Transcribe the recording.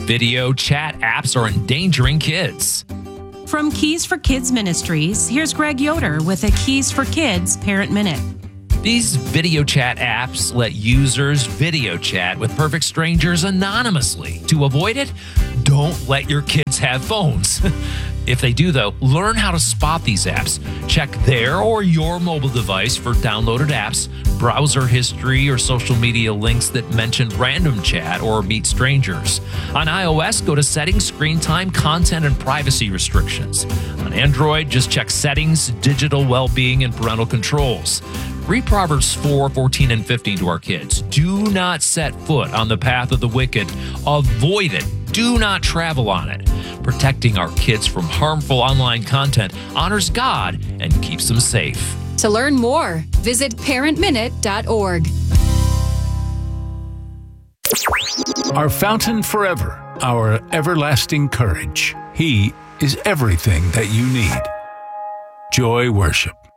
Video chat apps are endangering kids. From Keys for Kids Ministries, here's Greg Yoder with a Keys for Kids Parent Minute. These video chat apps let users video chat with perfect strangers anonymously. To avoid it, don't let your kids have phones. If they do, though, learn how to spot these apps. Check their or your mobile device for downloaded apps, browser history, or social media links that mention random chat or meet strangers. On iOS, go to Settings, Screen Time, Content, and Privacy Restrictions. On Android, just check Settings, Digital Wellbeing, and Parental Controls. Read Proverbs 4, 14, and 15 to our kids. Do not set foot on the path of the wicked. Avoid it. Do not travel on it. Protecting our kids from harmful online content honors God and keeps them safe. To learn more, visit parentminute.org. Our fountain forever, our everlasting courage. He is everything that you need. Joy Worship.